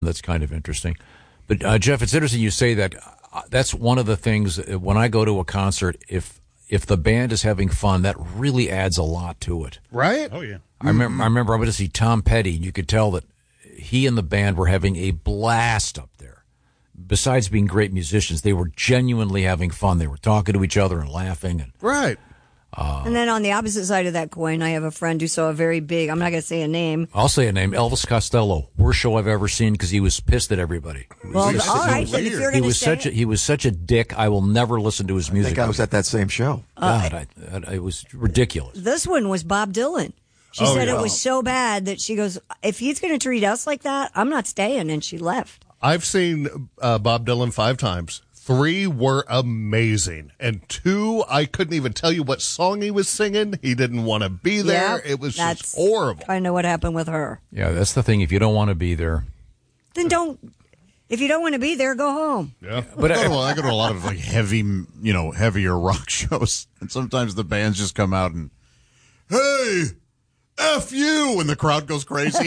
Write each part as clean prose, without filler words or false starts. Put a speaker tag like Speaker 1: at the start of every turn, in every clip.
Speaker 1: That's kind of interesting. But, Jeff, it's interesting you say that. That's one of the things when I go to a concert, if the band is having fun, that really adds a lot to it.
Speaker 2: Right?
Speaker 3: Oh, yeah.
Speaker 1: I remember I went to see Tom Petty, and you could tell that he and the band were having a blast up there. Besides being great musicians, they were genuinely having fun. They were talking to each other and laughing. And,
Speaker 2: right.
Speaker 4: And then on the opposite side of that coin, I have a friend who saw a very big, I'm not going to say a name.
Speaker 1: I'll say a name, Elvis Costello. Worst show I've ever seen because he was pissed at everybody.
Speaker 4: Well, all right, then if you're going to say
Speaker 1: he was such a dick, I will never listen to his music.
Speaker 5: I think I was at that same show.
Speaker 1: God, it was ridiculous.
Speaker 4: This one was Bob Dylan. She said it was so bad that she goes, if he's going to treat us like that, I'm not staying, and she left.
Speaker 2: I've seen Bob Dylan 5 times. 3 were amazing. And 2, I couldn't even tell you what song he was singing. He didn't want to be there.
Speaker 4: Yep,
Speaker 2: it was just horrible.
Speaker 4: I know what happened with her.
Speaker 1: Yeah, that's the thing. If you don't want to be there,
Speaker 4: then don't. If you don't want to be there, go home.
Speaker 2: Yeah.
Speaker 3: But I go to a lot of like heavier rock shows. And sometimes the bands just come out and, hey, F you, and the crowd goes crazy.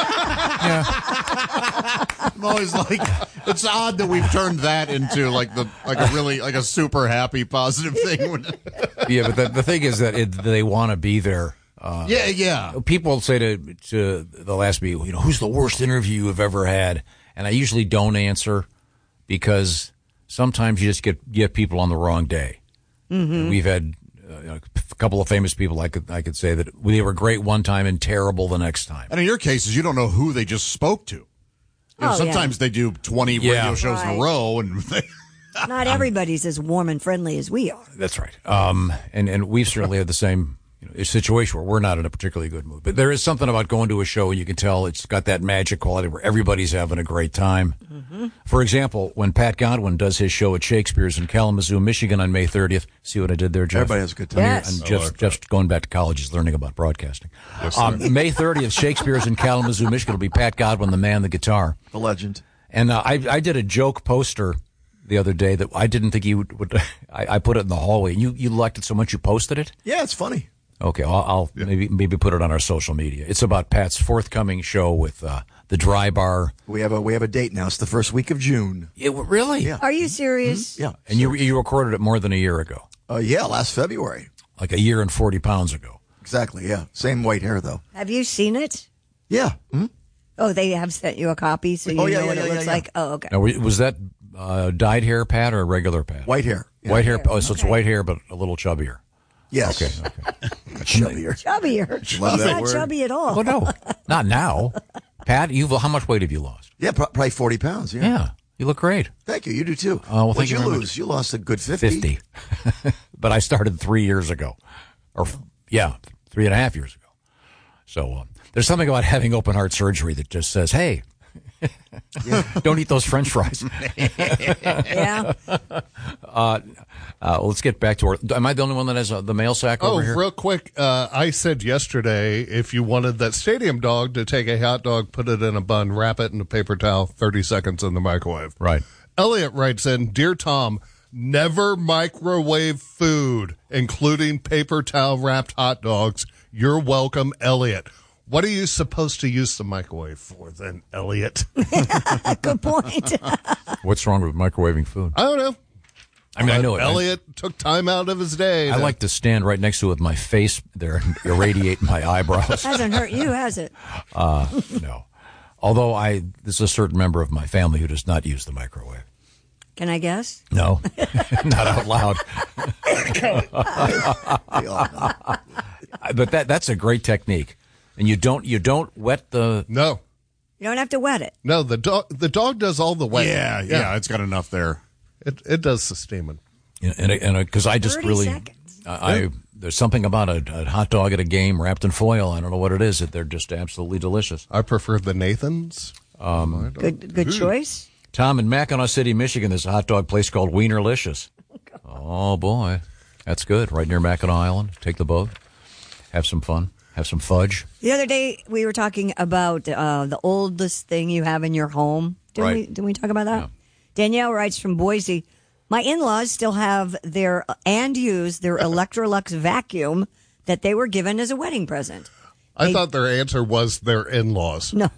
Speaker 3: I'm always like, it's odd that we've turned that into a super happy positive thing.
Speaker 1: Yeah, but the thing is that they want to be there.
Speaker 3: Yeah.
Speaker 1: People say they'll ask me, who's the worst interview you've ever had? And I usually don't answer because sometimes you just get people on the wrong day. Mm-hmm. We've had a couple of famous people I could say that they were great one time and terrible the next time.
Speaker 3: And in your cases, you don't know who they just spoke to. Sometimes they do 20 radio shows in a row, and
Speaker 4: not everybody's as warm and friendly as we are.
Speaker 1: That's right. And we've certainly had the same situation where we're not in a particularly good mood. But there is something about going to a show and you can tell it's got that magic quality where everybody's having a great time. Mm-hmm. For example, when Pat Godwin does his show at Shakespeare's in Kalamazoo, Michigan on May 30th, see what I did there, Jeff?
Speaker 5: Everybody has a good time.
Speaker 4: Yes.
Speaker 1: And Jeff's going back to college. He's learning about broadcasting. Yes, May 30th, Shakespeare's in Kalamazoo, Michigan. It'll be Pat Godwin, the man, the guitar.
Speaker 5: The legend.
Speaker 1: And I did a joke poster the other day that I didn't think you would. I put it in the hallway. You liked it so much you posted it?
Speaker 5: Yeah, it's funny.
Speaker 1: Okay, I'll maybe put it on our social media. It's about Pat's forthcoming show with the Dry Bar.
Speaker 5: We have a date now. It's the first week of June.
Speaker 1: Really?
Speaker 5: Yeah.
Speaker 4: Are you serious?
Speaker 5: Mm-hmm. Yeah.
Speaker 1: And you recorded it more than a year ago.
Speaker 5: Yeah, last February.
Speaker 1: Like a year and 40 pounds ago.
Speaker 5: Exactly. Yeah. Same white hair though.
Speaker 4: Have you seen it?
Speaker 5: Yeah. Mm-hmm.
Speaker 4: Oh, they have sent you a copy, so you know what it looks like. Oh, okay.
Speaker 1: Now, was that dyed hair, Pat, or regular Pat?
Speaker 5: White hair. Yeah.
Speaker 1: White hair. Oh, so it's white hair, but a little chubbier.
Speaker 5: Yes.
Speaker 1: Okay.
Speaker 5: Chubbier.
Speaker 4: Chubbier.
Speaker 5: Love
Speaker 4: He's
Speaker 5: that
Speaker 4: not
Speaker 5: word.
Speaker 4: chubby at all.
Speaker 1: Well, no, not now. Pat, how much weight have you lost?
Speaker 5: Yeah, probably 40 pounds. Yeah.
Speaker 1: Yeah, you look great.
Speaker 5: Thank you. You do too.
Speaker 1: Well,
Speaker 5: What'd
Speaker 1: thank you
Speaker 5: you
Speaker 1: very
Speaker 5: lose?
Speaker 1: much.
Speaker 5: You lost a good 50.
Speaker 1: 50. But I started 3 years ago. 3.5 years ago. So there's something about having open heart surgery that just says, hey, don't eat those French fries.
Speaker 4: Yeah.
Speaker 1: Let's get back to am I the only one that has the mail sack over here?
Speaker 2: Real quick, I said yesterday if you wanted that stadium dog to take a hot dog, put it in a bun, wrap it in a paper towel, 30 seconds in the microwave.
Speaker 1: Right.
Speaker 2: Elliot writes in, Dear Tom, never microwave food, including paper towel wrapped hot dogs. You're welcome, Elliot. What are you supposed to use the microwave for then, Elliot?
Speaker 4: Good point.
Speaker 1: What's wrong with microwaving food?
Speaker 2: I don't know.
Speaker 1: I mean, I know it.
Speaker 2: Elliot took time out of his day.
Speaker 1: I like to stand right next to it with my face there and irradiate my eyebrows.
Speaker 4: Hasn't hurt you, has it?
Speaker 1: No. Although there's a certain member of my family who does not use the microwave.
Speaker 4: Can I guess?
Speaker 1: No, not out loud. But that's a great technique. And you don't wet the...
Speaker 2: No.
Speaker 4: You don't have to wet it.
Speaker 2: No, the dog does all the wetting.
Speaker 3: Yeah, it's got enough there.
Speaker 2: It does the steaming.
Speaker 1: And because I just
Speaker 4: 30
Speaker 1: really...
Speaker 4: seconds.
Speaker 1: There's something about a hot dog at a game wrapped in foil. I don't know what it is. They're just absolutely delicious.
Speaker 2: I prefer the Nathans.
Speaker 4: Good choice.
Speaker 1: Tom, in Mackinac City, Michigan, there's a hot dog place called Wienerlicious. Oh, boy. That's good. Right near Mackinac Island. Take the boat. Have some fun. Have some fudge.
Speaker 4: The other day, we were talking about the oldest thing you have in your home. Didn't we talk about that?
Speaker 1: Yeah.
Speaker 4: Danielle writes from Boise, my in-laws still have use their Electrolux vacuum that they were given as a wedding present.
Speaker 2: I thought their answer was their in-laws.
Speaker 4: No.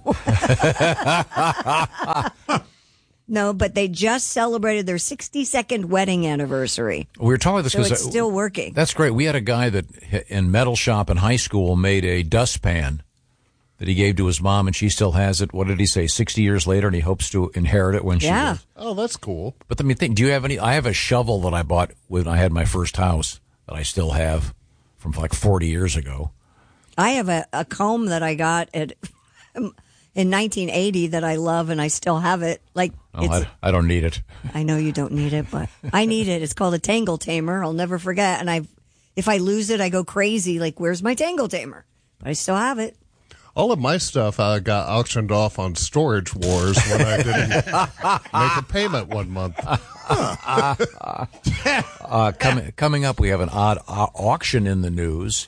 Speaker 4: No, but they just celebrated their 62nd wedding anniversary.
Speaker 1: We were talking about this
Speaker 4: So
Speaker 1: because
Speaker 4: it's still working.
Speaker 1: That's great. We had a guy that in metal shop in high school made a dustpan that he gave to his mom, and she still has it. What did he say? 60 years later, and he hopes to inherit it when she
Speaker 4: Yeah.
Speaker 1: lives.
Speaker 2: Oh, that's cool.
Speaker 1: But let me think. Do you have any? I have a shovel that I bought when I had my first house that I still have from like 40 years ago.
Speaker 4: I have a comb that I got in 1980 that I love, and I still have it. Like,
Speaker 1: Oh, I don't need it.
Speaker 4: I know you don't need it, but I need it. It's called a Tangle Tamer. I'll never forget. And if I lose it, I go crazy. Like, where's my Tangle Tamer? But I still have it.
Speaker 2: All of my stuff got auctioned off on Storage Wars when I didn't make a payment one month.
Speaker 1: Coming up, we have an odd auction in the news.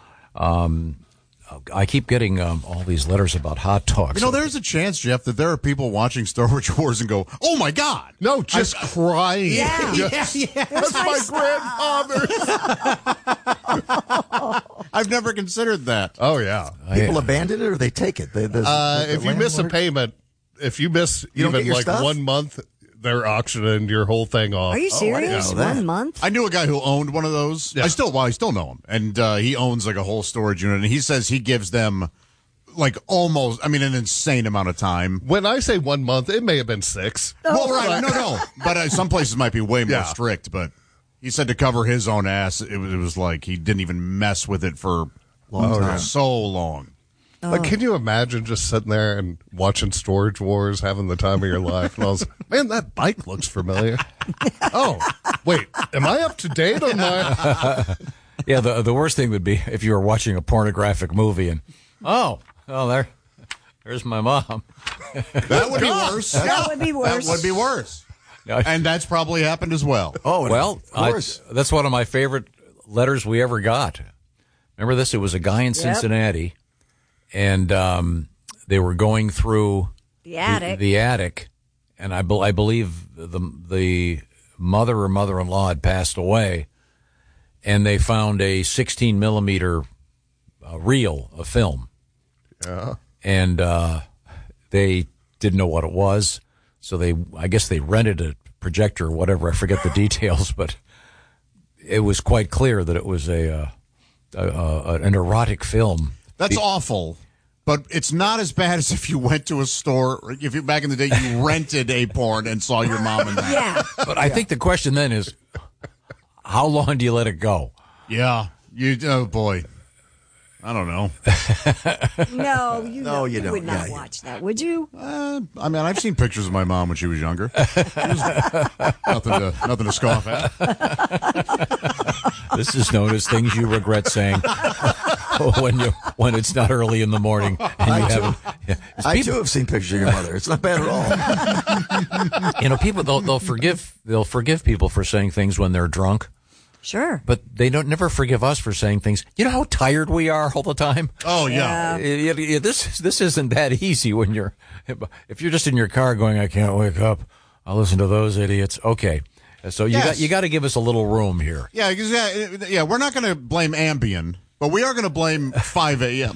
Speaker 1: I keep getting all these letters about hot dogs.
Speaker 3: You know, there's a chance, Jeff, that there are people watching Storage Wars and go, "Oh my God!"
Speaker 2: No, just crying.
Speaker 4: Yeah.
Speaker 2: That's my grandfather.
Speaker 3: I've never considered that.
Speaker 2: Oh, yeah.
Speaker 5: People abandon it or they take it?
Speaker 2: If you miss a payment, if you miss
Speaker 5: You don't
Speaker 2: even
Speaker 5: get your
Speaker 2: like
Speaker 5: stuff?
Speaker 2: 1 month, they're auctioning your whole thing off.
Speaker 4: Are you serious?
Speaker 5: know that.
Speaker 4: 1 month?
Speaker 3: I knew a guy who owned one of those.
Speaker 2: Yeah.
Speaker 3: I still know him, and he owns like a whole storage unit. And he says he gives them like an insane amount of time.
Speaker 2: When I say 1 month, it may have been 6.
Speaker 3: Well, right, no, but some places might be way more
Speaker 2: Yeah.
Speaker 3: strict. But he said to cover his own ass, it was like he didn't even mess with it for so long.
Speaker 2: Like, can you imagine just sitting there and watching Storage Wars, having the time of your life? And I was like, man, that bike looks familiar. Oh, wait, am I up to date on my...
Speaker 1: Yeah, the worst thing would be if you were watching a pornographic movie and, there's my mom.
Speaker 3: That would be worse.
Speaker 4: That would be worse.
Speaker 3: That would be worse. And that's probably happened as well.
Speaker 5: Oh,
Speaker 1: Well,
Speaker 5: of course.
Speaker 1: that's one of my favorite letters we ever got. Remember this? It was a guy in Cincinnati, and they were going through
Speaker 4: The attic.
Speaker 1: the attic, and I believe the mother or mother-in-law had passed away, and they found a 16 millimeter reel of film.
Speaker 2: Yeah.
Speaker 1: And they didn't know what it was, so I guess they rented a projector or whatever. I forget the details, but it was quite clear that it was an erotic film.
Speaker 3: That's awful. But it's not as bad as if you went to a store, if you back in the day you rented a porn and saw your mom in that.
Speaker 4: Yeah.
Speaker 1: But I think the question then is, how long do you let it go?
Speaker 3: Yeah. Oh boy. I don't know.
Speaker 4: No, you
Speaker 5: don't.
Speaker 4: would not
Speaker 5: Yeah.
Speaker 4: watch that, would you?
Speaker 3: I've seen pictures of my mom when she was younger. Nothing to scoff at.
Speaker 1: This is known as things you regret saying when it's not early in the morning and you haven't.
Speaker 5: I too have seen pictures of your mother. It's not bad at all.
Speaker 1: You know, people they'll forgive people for saying things when they're drunk.
Speaker 4: Sure.
Speaker 1: But they don't never forgive us for saying things. You know how tired we are all the time?
Speaker 3: Oh, yeah.
Speaker 1: This isn't that easy when if you're just in your car going, I can't wake up. I'll listen to those idiots. Okay. So you got to give us a little room here.
Speaker 3: Yeah, we're not going to blame Ambien, but we are going to blame 5 a.m.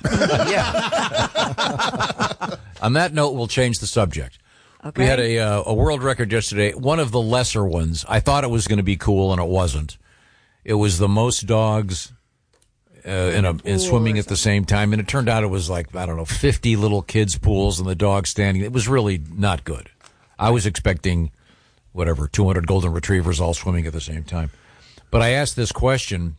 Speaker 1: On that note, we'll change the subject.
Speaker 4: Okay.
Speaker 1: We had a world record yesterday, one of the lesser ones. I thought it was going to be cool, and it wasn't. It was the most dogs in swimming at the same time, and it turned out it was like, 50 little kids' pools and the dogs standing. It was really not good. I was expecting, 200 golden retrievers all swimming at the same time. But I asked this question,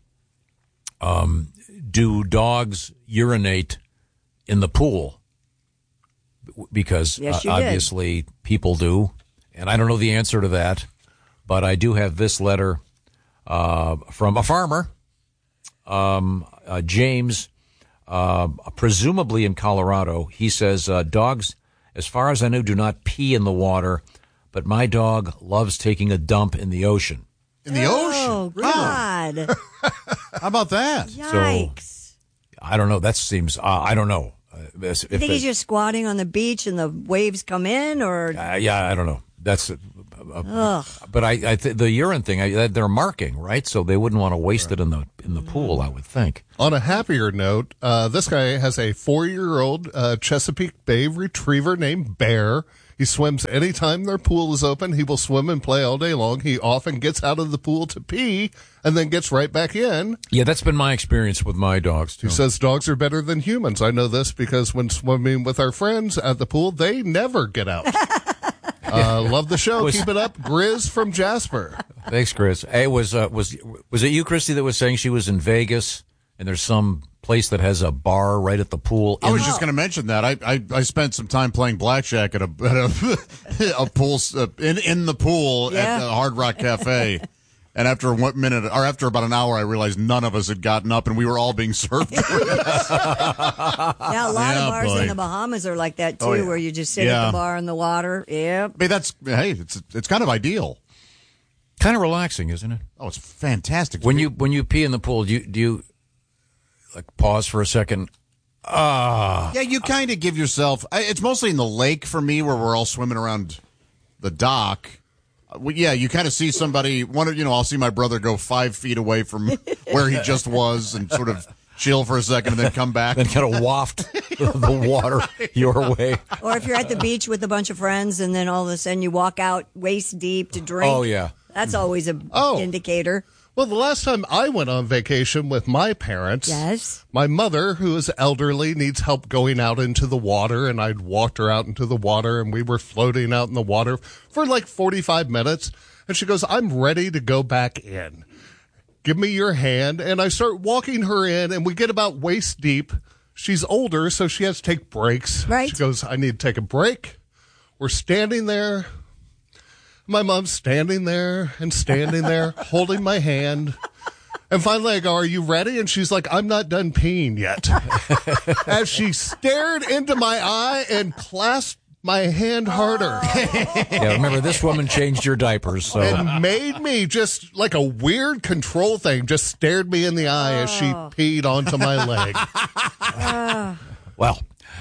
Speaker 1: do dogs urinate in the pool? Because
Speaker 4: Yes, you
Speaker 1: obviously people do, and I don't know the answer to that, but I do have this letter from a farmer, James, presumably in Colorado. He says, dogs, as far as I know, do not pee in the water, but my dog loves taking a dump in the ocean.
Speaker 3: In the ocean?
Speaker 4: Oh, God.
Speaker 3: How about that?
Speaker 4: Yikes.
Speaker 1: I don't know. That seems, I don't know.
Speaker 4: You think he's just squatting on the beach and the waves come in, or?
Speaker 1: Yeah, I don't know. That's But the urine thing, they're marking, right? So they wouldn't want to waste it in the pool, I would think.
Speaker 2: On a happier note, this guy has a 4-year-old Chesapeake Bay retriever named Bear. He swims anytime their pool is open. He will swim and play all day long. He often gets out of the pool to pee and then gets right back in.
Speaker 1: Yeah, that's been my experience with my dogs, too.
Speaker 2: He says dogs are better than humans. I know this because when swimming with our friends at the pool, they never get out. Love the show. Keep it up. Grizz from Jasper.
Speaker 1: Thanks, Chris. Hey, was it you, Christy, that was saying she was in Vegas and there's some place that has a bar right at the pool?
Speaker 3: I was just going to mention that. I spent some time playing blackjack at a pool in the pool at the Hard Rock Cafe. And after after about an hour, I realized none of us had gotten up, and we were all being served.
Speaker 4: Yeah, a lot of bars in the Bahamas are like that too, where you just sit at the bar in the water. Yep.
Speaker 3: I mean, it's kind of ideal.
Speaker 1: Kind of relaxing, isn't it?
Speaker 3: Oh, it's fantastic.
Speaker 1: When you pee in the pool, do you like pause for a second?
Speaker 3: Yeah, you kind of give yourself. It's mostly in the lake for me, where we're all swimming around the dock. Yeah, you kind of see somebody. I'll see my brother go 5 feet away from where he just was and sort of chill for a second and then come back.
Speaker 1: Then kind of waft the water your way.
Speaker 4: Or if you're at the beach with a bunch of friends and then all of a sudden you walk out waist deep to drink.
Speaker 1: Oh, yeah.
Speaker 4: That's always an indicator.
Speaker 2: Well, the last time I went on vacation with my parents, my mother, who is elderly, needs help going out into the water, and I'd walked her out into the water, and we were floating out in the water for like 45 minutes, and she goes, I'm ready to go back in. Give me your hand, and I start walking her in, and we get about waist deep. She's older, so she has to take breaks.
Speaker 4: Right.
Speaker 2: She goes, I need to take a break. We're standing there. My mom's standing there, holding my hand. And finally I go, are you ready? And she's like, I'm not done peeing yet. As she stared into my eye and clasped my hand harder.
Speaker 1: Yeah, remember, this woman changed your diapers. So.
Speaker 2: And made me just like a weird control thing, just stared me in the eye as she peed onto my leg.
Speaker 1: Well,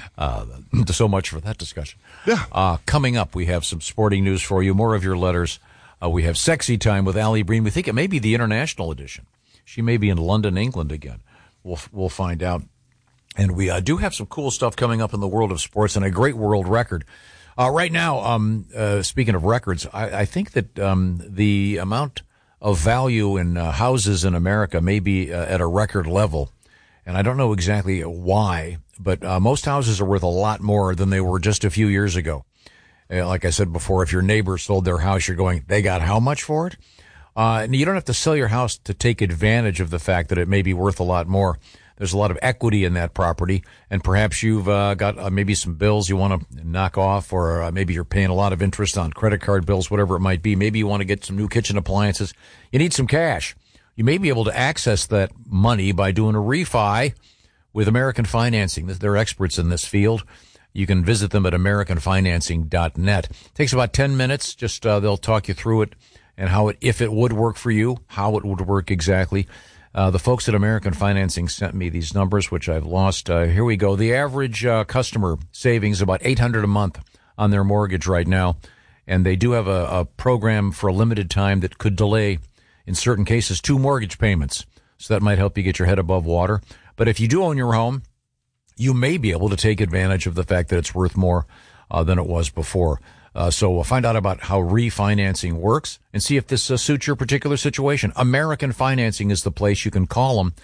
Speaker 1: so much for that discussion.
Speaker 2: Yeah.
Speaker 1: Coming up, we have some sporting news for you, more of your letters. We have Sexy Time with Allie Breen. We think it may be the international edition. She may be in London, England again. We'll find out. And we do have some cool stuff coming up in the world of sports and a great world record. Right now, speaking of records, I think that the amount of value in houses in America may be at a record level. And I don't know exactly why, but most houses are worth a lot more than they were just a few years ago. Like I said before, if your neighbor sold their house, you're going, they got how much for it? And you don't have to sell your house to take advantage of the fact that it may be worth a lot more. There's a lot of equity in that property, and perhaps you've got maybe some bills you want to knock off, or maybe you're paying a lot of interest on credit card bills, whatever it might be. Maybe you want to get some new kitchen appliances. You need some cash. You may be able to access that money by doing a refi with American Financing. They're experts in this field. You can visit them at AmericanFinancing.net. It takes about 10 minutes. Just they'll talk you through it and how it, if it would work for you, how it would work exactly. The folks at American Financing sent me these numbers, which I've lost. Here we go. The average customer savings about $800 a month on their mortgage right now, and they do have a program for a limited time that could delay, in certain cases, 2 mortgage payments. So that might help you get your head above water. But if you do own your home, you may be able to take advantage of the fact that it's worth more than it was before. So we'll find out about how refinancing works and see if this suits your particular situation. American Financing is the place. You can call them,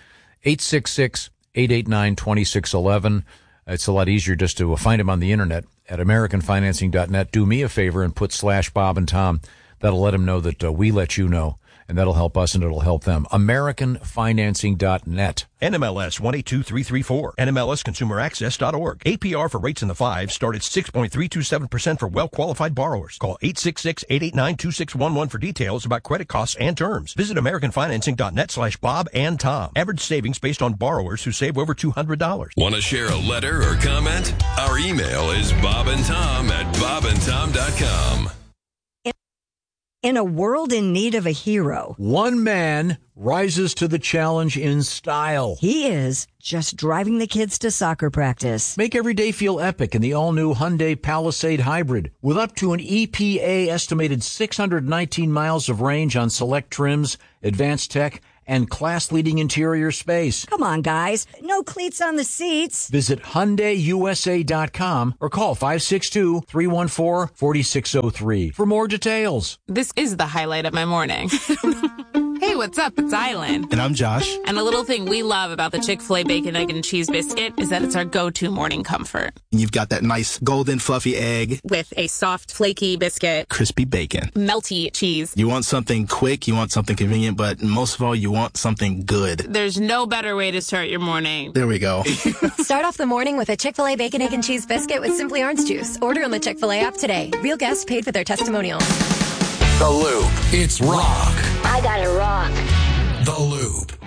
Speaker 1: 866-889-2611. It's a lot easier just to find them on the internet at AmericanFinancing.net. Do me a favor and put /Bob and Tom. That'll let them know that we let you know, and that'll help us and it'll help them. AmericanFinancing.net.
Speaker 6: NMLS 182334. NMLSConsumerAccess.org. APR for rates in the 5s start at 6.327% for well-qualified borrowers. Call 866-889-2611 for details about credit costs and terms. Visit AmericanFinancing.net/Bob and Tom. Average savings based on borrowers who save over $200.
Speaker 7: Want to share a letter or comment? Our email is bobandtom@bobandtom.com.
Speaker 4: In a world in need of a hero,
Speaker 1: one man rises to the challenge in style.
Speaker 4: he is just driving the kids to soccer practice.
Speaker 1: Make every day feel epic in the all-new Hyundai Palisade Hybrid. With up to an EPA estimated 619 miles of range on select trims, advanced tech, and class-leading interior space.
Speaker 4: Come on, guys. No cleats on the seats.
Speaker 1: Visit HyundaiUSA.com or call 562-314-4603 for more details.
Speaker 8: This is the highlight of my morning. Hey, what's up? It's Island.
Speaker 9: And I'm Josh.
Speaker 8: And a little thing we love about the Chick-fil-A Bacon, Egg, and Cheese Biscuit is that it's our go-to morning comfort.
Speaker 9: You've got that nice golden fluffy egg.
Speaker 8: With a soft, flaky biscuit.
Speaker 9: Crispy bacon.
Speaker 8: Melty cheese.
Speaker 9: You want something quick, you want something convenient, but most of all, you want something good.
Speaker 8: There's no better way to start your morning.
Speaker 9: There we go.
Speaker 10: Start off the morning with a Chick-fil-A Bacon, Egg, and Cheese Biscuit with Simply Orange Juice. Order on the Chick-fil-A app today. Real guests paid for their testimonials.
Speaker 7: The Loop. It's rock.
Speaker 11: I gotta rock.
Speaker 7: The Loop.